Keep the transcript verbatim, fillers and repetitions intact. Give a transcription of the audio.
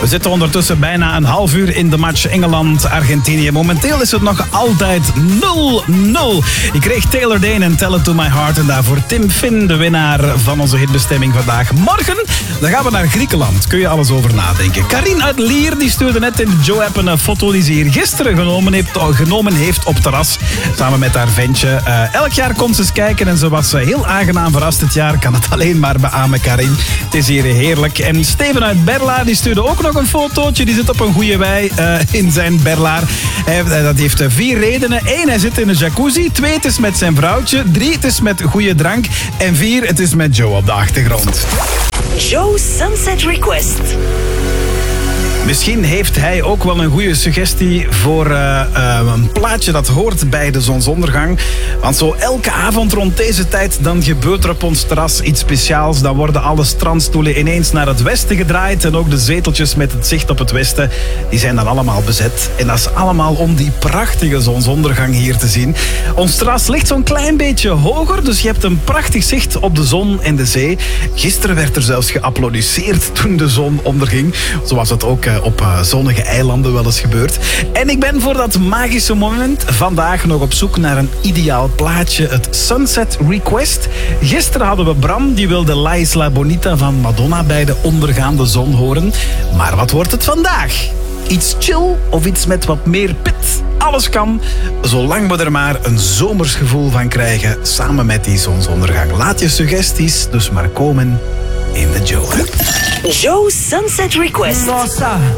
zitten ondertussen bijna een half uur in de match Engeland-Argentinië. Momenteel is het nog altijd nul nul. Ik kreeg Taylor Dayne en Tell It To My Heart en daarvoor Tim Finn, de winnaar van onze hitbestemming vandaag. Morgen dan gaan we naar Griekenland. Kun je alles over nadenken. Karin uit Lier die stuurde net in de Joe-app een foto die ze hier gisteren genomen heeft, genomen heeft op terras. Samen met haar ventje. Uh, elk jaar komt ze eens kijken en ze was heel aangenaam verrast dit jaar. Kan het alleen maar beamen, Karin. Het is hier heerlijk. En Steven uit Berla die stuurde ook nog een fotootje. Die zit op een goede wei uh, in zijn Berlaar. Hij, uh, dat heeft vier redenen. Eén, hij zit in een jacuzzi. Twee, het is met zijn vrouwtje. Drie, het is met goede drank. En vier, het is met Joe op de achtergrond. Joe Sunset Request. Misschien heeft hij ook wel een goede suggestie voor uh, uh, een plaatje dat hoort bij de zonsondergang. Want zo elke avond rond deze tijd dan gebeurt er op ons terras iets speciaals. Dan worden alle strandstoelen ineens naar het westen gedraaid. En ook de zeteltjes met het zicht op het westen, die zijn dan allemaal bezet. En dat is allemaal om die prachtige zonsondergang hier te zien. Ons terras ligt zo'n klein beetje hoger, dus je hebt een prachtig zicht op de zon en de zee. Gisteren werd er zelfs geapplaudisseerd toen de zon onderging. Zo was het ook uh, op uh, zonnige eilanden wel eens gebeurd. En ik ben voor dat magische moment vandaag nog op zoek naar een ideaal plaatje. Het Sunset Request. Gisteren hadden we Bram, die wilde La Isla Bonita van Madonna bij de ondergaande zon horen. Maar wat wordt het vandaag? Iets chill of iets met wat meer pit? Alles kan, zolang we er maar een zomers gevoel van krijgen samen met die zonsondergang. Laat je suggesties dus maar komen in de Joe. Joe Sunset Request. Nossa.